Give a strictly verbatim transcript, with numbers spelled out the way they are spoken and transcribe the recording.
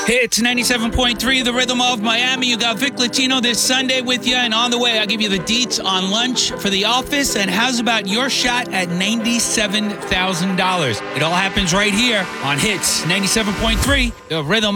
Hits ninety-seven point three, the rhythm of Miami. You got Vic Latino this Sunday with you. And on the way, I'll give you the deets on lunch for The Office. And how's about your shot at ninety-seven thousand dollars? It all happens right here on Hits ninety-seven point three, the rhythm